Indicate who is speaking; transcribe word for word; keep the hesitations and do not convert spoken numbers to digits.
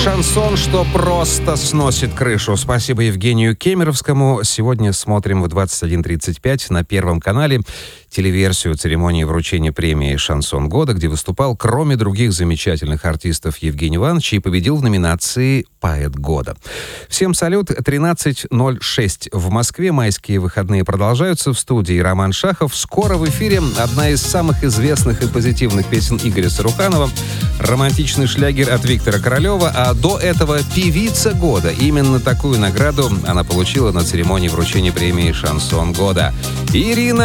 Speaker 1: Шансон, что просто сносит крышу. Спасибо Евгению Кемеровскому. Сегодня смотрим в двадцать один тридцать пять на Первом канале телеверсию церемонии вручения премии «Шансон года», где выступал, кроме других замечательных артистов, Евгений Иванович, и победил в номинации «Поэт года». Всем салют. тринадцать ноль шесть в Москве. Майские выходные продолжаются. В студии Роман Шахов. Скоро в эфире одна из самых известных и позитивных песен Игоря Саруханова, романтичный шлягер от Виктора Королева, а до этого «Певица года». Именно такую награду она получила на церемонии вручения премии «Шансон года». Ирина